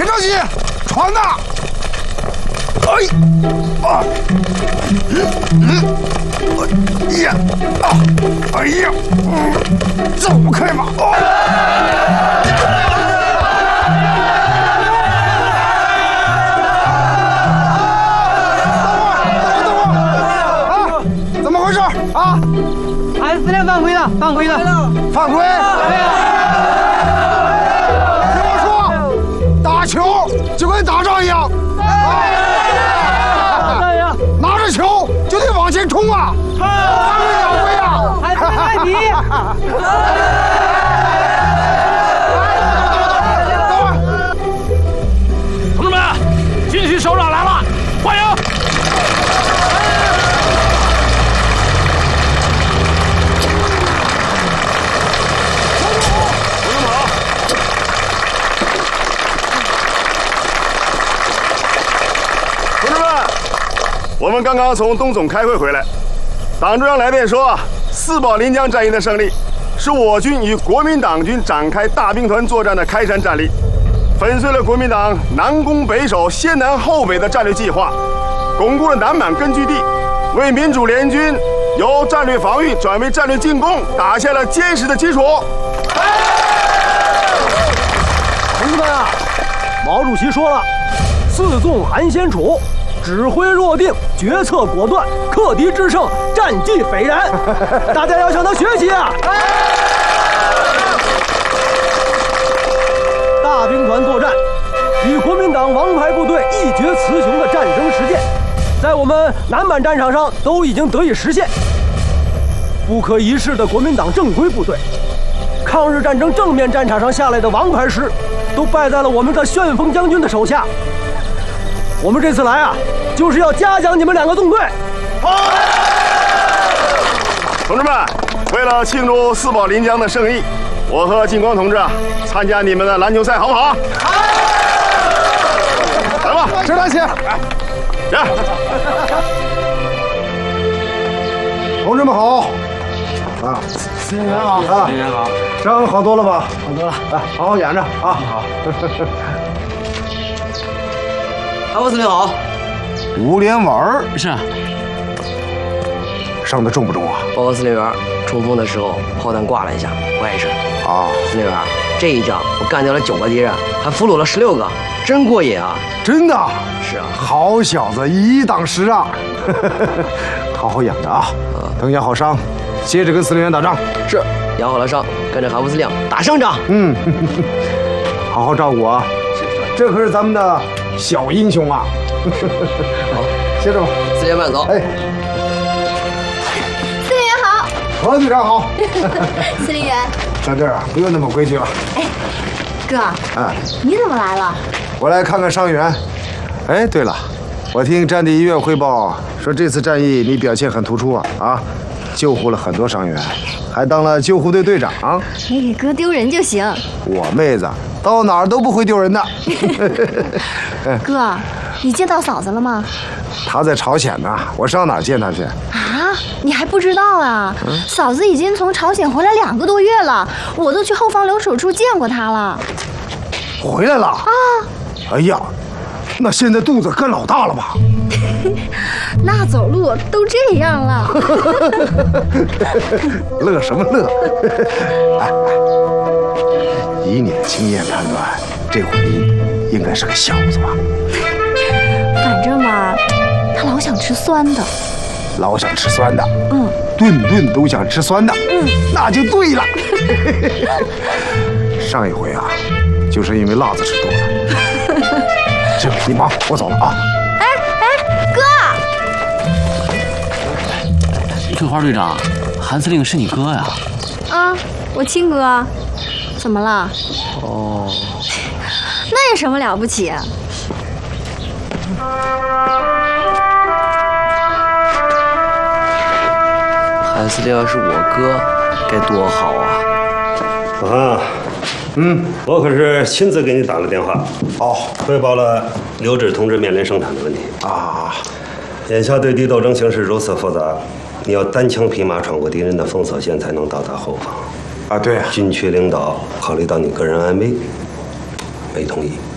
别着急，传呐！哎呀哎呀，走开吧！怎么回事啊？ 俺司令犯规了，犯规了， 犯规！听我说，打球就跟打仗一样，拿着球就得往前冲啊！发挥了威啊！ 还不赖皮！ 同志们，军区首长来了，欢迎！ 我们刚刚从东总开会回来，党中央来电说，四保临江战役的胜利，是我军与国民党军展开大兵团作战的开山战例，粉碎了国民党南攻北守、先南后北的战略计划，巩固了南满根据地，为民主联军由战略防御转为战略进攻打下了坚实的基础。 同志们啊，毛主席说了，四纵韩先楚。指挥若定，决策果断，克敌制胜，战绩斐然。大家要向他学习啊！大兵团作战，与国民党王牌部队一决雌雄的战争实践，在我们南满战场上都已经得以实现。不可一世的国民党正规部队，抗日战争正面战场上下来的王牌师，都败在了我们的旋风将军的手下。我们这次来啊，就是要嘉奖你们2个纵队。 同志们，为了庆祝四保临江的胜利，我和金光同志参加你们的篮球赛，好不好？来吧， 石大姐， 来， 同志们好！啊，司令员好！啊，司令员好！伤好多了吧？好多了。来，好好养着啊！好。 韩副司令好。 吴连丸是啊。 伤得重不重啊？ 报告司令员，冲锋的时候炮弹挂了一下，不碍事。 啊， 司令员，这一仗我干掉了9个敌人，还俘虏了16个，真过瘾啊！ 真的？ 是啊。 好小子，一当十啊！好好养着啊，等养好伤，接着跟司令员打仗。 是，养好了伤，跟着韩副司令打胜仗。 嗯，好好照顾啊，这可是咱们的小英雄啊！好，接着吧。 司令慢走。 哎， 司令员好。 何队长好。 司令员， 在这儿啊，不用那么规矩了。 哎，哥， 哎， 你怎么来了？ 我来看看伤员。哎，对了，我听战地医院汇报说，这次战役你表现很突出啊，救护了很多伤员，还当了救护队队长。 没给哥丢人就行。 我妹子到哪儿都不会丢人的。 哥，你见到嫂子了吗？ 她在朝鲜呢，我上哪儿见她去？ 啊，你还不知道啊？嫂子已经从朝鲜回来2个多月了，我都去后方留守处见过她了。 回来了啊！哎呀，那现在肚子可老大了吧？ 那走路都这样了。 乐什么乐？哎，以你的经验判断，这回应该是个小子吧？ 反正嘛，他老想吃酸的。 老想吃酸的，顿顿都想吃酸的，那就对了。上一回啊，就是因为辣子吃多了。这你忙，我走了啊。 桂花队长，韩司令是你哥呀？ 啊，我亲哥。怎么了？ 哦， 那有什么了不起？ 韩司令要是我哥，该多好啊！ 啊，我可是亲自给你打了电话，汇报了刘志同志面临生产的问题啊。 眼下对敌斗争形势如此复杂，你要单枪匹马闯过敌人的封锁线，才能到达后方。 啊，对啊。 军区领导考虑到你个人安危，没同意。